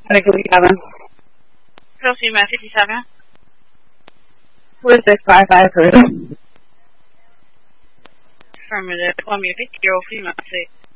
57. Hill female 57. 46553. Affirmative. Columbia 50 female 6.